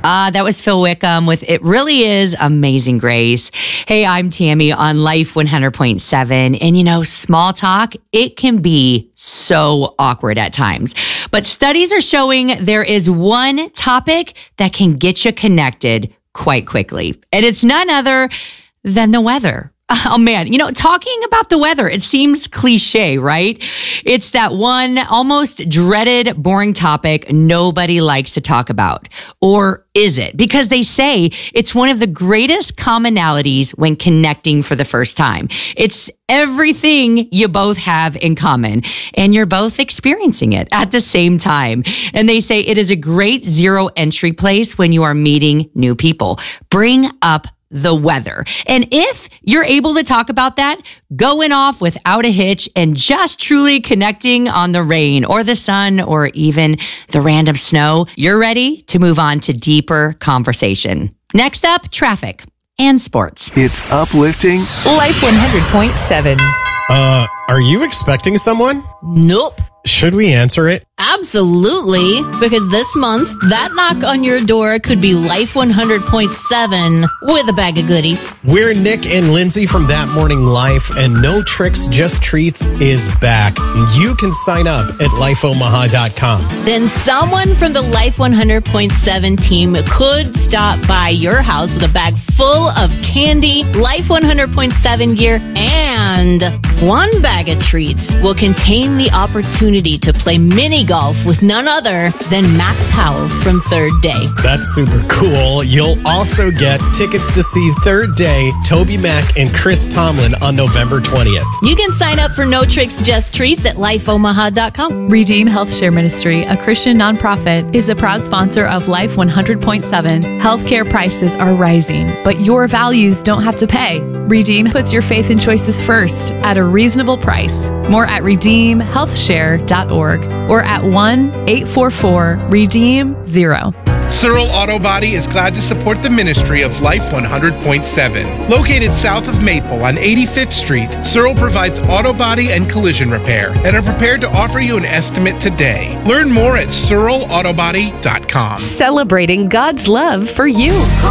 That was Phil Wickham with It Really Is Amazing Grace. Hey, I'm Tammy on Life 100.7. And small talk, it can be so awkward at times. But studies are showing there is one topic that can get you connected quite quickly. And it's none other than the weather. Oh man, talking about the weather, it seems cliche, right? It's that one almost dreaded, boring topic nobody likes to talk about. Or is it? Because they say it's one of the greatest commonalities when connecting for the first time. It's everything you both have in common, and you're both experiencing it at the same time. And they say it is a great zero entry place when you are meeting new people. Bring up the weather. And if you're able to talk about that, going off without a hitch and just truly connecting on the rain or the sun or even the random snow, you're ready to move on to deeper conversation. Next up, traffic and sports. It's uplifting. Life 100.7. Are you expecting someone? Nope. Should we answer it? Absolutely. Because this month, that knock on your door could be Life 100.7 with a bag of goodies. We're Nick and Lindsay from That Morning Life, and No Tricks, Just Treats is back. You can sign up at lifeomaha.com. Then someone from the Life 100.7 team could stop by your house with a bag full of candy, Life 100.7 gear, and one bag of treats will contain the opportunity to play mini golf with none other than Mac Powell from Third Day. That's super cool. You'll also get tickets to see Third Day, Toby Mac, and Chris Tomlin on November 20th. You can sign up for No Tricks, Just Treats at lifeomaha.com. Redeem Health Share Ministry, a Christian nonprofit, is a proud sponsor of Life 100.7. Healthcare prices are rising, but your values don't have to pay. Redeem puts your faith and choices first at a reasonable price. More at redeemhealthshare.org or at 1-844-REDEEM-0. Searle Auto Body is glad to support the ministry of Life 100.7. Located south of Maple on 85th Street, Searle provides auto body and collision repair and are prepared to offer you an estimate today. Learn more at searleautobody.com. Celebrating God's love for you.